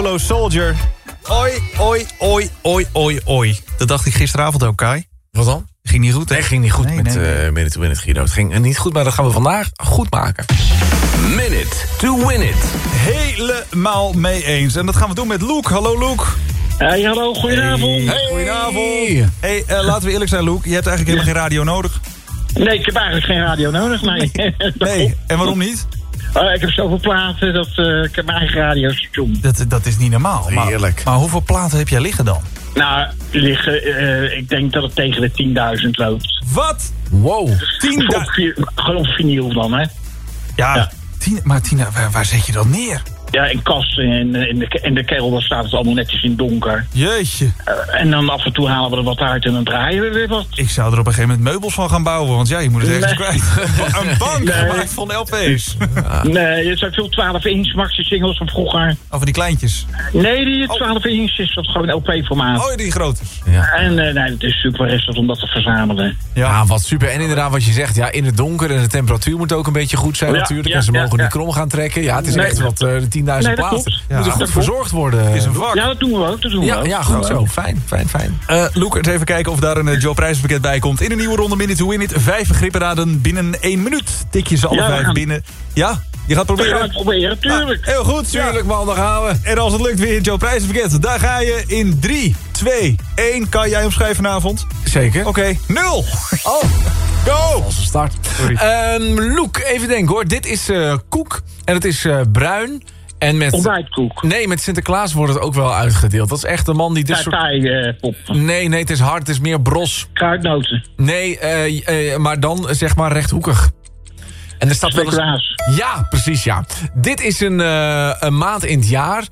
Hello Soldier. Oi, oi, oi, oi, oi, oi. Dat dacht ik gisteravond ook, Kai. Wat dan? Ging niet goed, hè? Nee, ging niet goed met Minute to Win It, Guido. Het ging niet goed, maar dat gaan we vandaag goed maken. Minute to Win It. Helemaal mee eens. En dat gaan we doen met Luke. Hallo, Luke. Hey, hallo, goedenavond. Hey, goedenavond. Hey, laten we eerlijk zijn, Luke. Je hebt eigenlijk helemaal geen radio nodig. Nee, ik heb eigenlijk geen radio nodig, nee. Nee, en waarom niet? Ik heb zoveel platen dat ik heb mijn eigen radiostation. Dat is niet normaal. Heerlijk. Maar hoeveel platen heb jij liggen dan? Nou, ik denk dat het tegen de 10.000 loopt. Wat? Wow. 10.000? Gewoon op vinyl dan, hè? Ja. 10, maar 10, waar zet je dat neer? Ja, in kasten en in de kelder staat het allemaal netjes in donker. Jeetje. En dan af en toe halen we er wat uit en dan draaien we weer wat. Ik zou er op een gegeven moment meubels van gaan bouwen. Want ja, je moet het ergens kwijt. Een bank gemaakt van LP's. Nee, het zijn veel 12-inch maxi-singles van vroeger. Oh, van die kleintjes. Nee, die 12-inch is dat gewoon LP-formaat. Oh, die grote. Ja. En nee, het is super restant om dat te verzamelen. Ja, wat super. En inderdaad, wat je zegt, ja, in het donker en de temperatuur moet ook een beetje goed zijn natuurlijk. En ze mogen niet krom gaan trekken. Ja, het is echt wat 10.000 platen. Ja, Moet er goed verzorgd worden. Is een vak. Ja, dat doen we ook. Ja, goed zo. Fijn. Luke, eens even kijken of daar een Joe prijzenpakket bij komt. In een nieuwe ronde Minute to Win It. 5 begrippen binnen 1 minuut. Tik je ze alle 5 binnen. Ja, je gaat proberen. We gaan het proberen, tuurlijk. Heel goed. Tuurlijk, man, daar gaan we. En als het lukt weer Joe prijzenpakket. Daar ga je in 3, 2, 1. Kan jij omschrijven vanavond? Zeker. Oké, 0. Oh, go! als een start. Luke, even denken hoor. Dit is koek en het is bruin. En met Ontbijtkoek. Nee, met Sinterklaas wordt het ook wel uitgedeeld. Dat is echt een man die dit soort... Pop. Nee, het is hard, het is meer bros. Kruidnoten. Nee, maar dan zeg maar rechthoekig. En er staat wel eens... Ja, precies, ja. Dit is een maand in het jaar.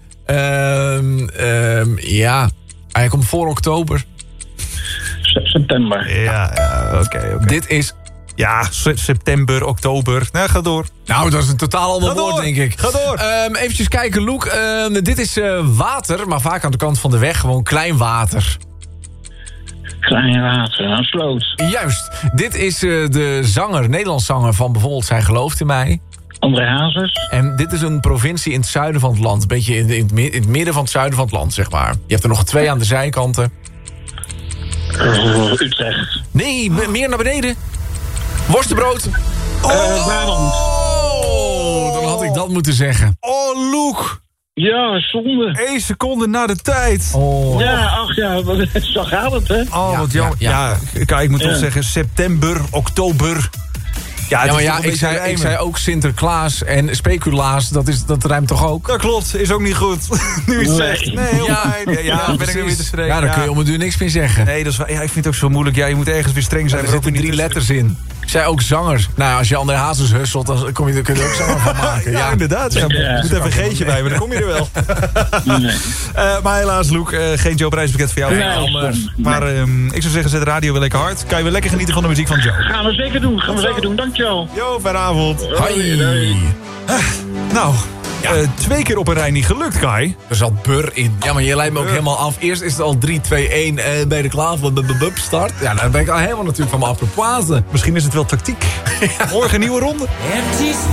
Ja, hij komt voor oktober. September. Ja, oké. Dit is... Ja, september, oktober. Nou, ga door. Nou, dat is een totaal ander woord, denk ik. Ga door. Eventjes kijken, Luke. Dit is water, maar vaak aan de kant van de weg gewoon klein water. Klein water, een sloot. Juist. Dit is de zanger, Nederlands zanger van bijvoorbeeld Zij gelooft in mij. André Hazes. En dit is een provincie in het zuiden van het land. Een beetje in het midden van het zuiden van het land, zeg maar. Je hebt er nog 2 aan de zijkanten. Utrecht. Nee, meer naar beneden. Worstenbrood. Brabant. Oh, dan had ik dat moeten zeggen. Oh, Luke. Ja, zonde. 1 seconde na de tijd. Oh. Ja, ach ja, zo gaat het, hè? Oh, wat jammer. Ja, kijk, ik moet toch zeggen, september, oktober. Ja, Ja, maar ja, ik zei ook Sinterklaas en speculaas, dat rijmt toch ook? Dat klopt, is ook niet goed. Nu is het zegt. Nee, heel fijn. Ja, ben ik er weer te streng. Ja, dan kun je om het duur niks meer zeggen. Nee, dat is wel, ja, ik vind het ook zo moeilijk. Ja, je moet ergens weer streng zijn. Er zitten 3 letters in. Ik zei ook zanger. Nou, als je André Hazes husselt, dan kun je er ook zanger van maken. Ja, inderdaad. Ja. Je moet even een geetje bij, maar dan kom je er wel. Nee. Maar helaas, Luke, geen Joe prijspakket voor jou. Nee, maar ik zou zeggen, zet de radio weer lekker hard. Kan je weer lekker genieten van de muziek van Joe. Gaan we zeker doen. Dankjewel. Yo, fijne avond. Hoi. Nou, 2 keer op een rij niet gelukt, Kai. Er zat bur in. Ja, maar je leidt me ook helemaal af. Eerst is het al 3, 2, 1, ben je er klaar voor de start. Ja, dan ben ik al helemaal natuurlijk van mijn apropos. Misschien is het wel tactiek. Morgen een nieuwe ronde.